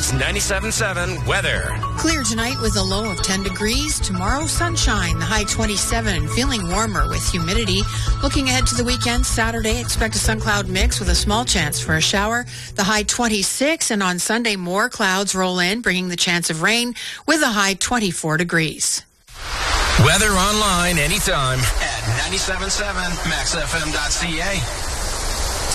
Clouds, 97.7 weather. Clear tonight with a low of 10 degrees. Tomorrow, sunshine, the high 27 and feeling warmer with humidity. Looking ahead to the weekend, Saturday, expect a sun cloud mix with a small chance for a shower. The high 26, and on Sunday, more clouds roll in, bringing the chance of rain with a high 24 degrees. Weather online anytime at 97.7 maxfm.ca.